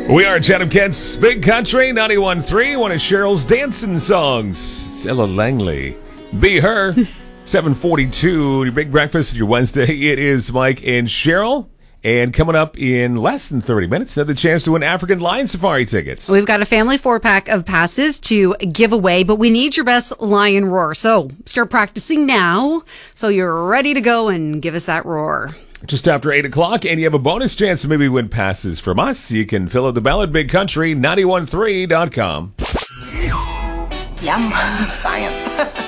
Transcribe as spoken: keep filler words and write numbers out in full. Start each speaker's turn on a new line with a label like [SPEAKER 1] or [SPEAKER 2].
[SPEAKER 1] We are Chatham Kent's Big Country ninety-one point three, one of Cheryl's dancing songs. It's Ella Langley. Be Her. seven forty-two, your big breakfast, your Wednesday. It is Mike and Cheryl. And coming up in less than thirty minutes, another chance to win African Lion Safari tickets.
[SPEAKER 2] We've got a family four-pack of passes to give away, but we need your best lion roar. So start practicing now so you're ready to go and give us that roar.
[SPEAKER 1] Just after eight o'clock, and you have a bonus chance to maybe win passes from us. You can fill out the ballot, big country ninety-one point three dot com.
[SPEAKER 3] Yum. Science.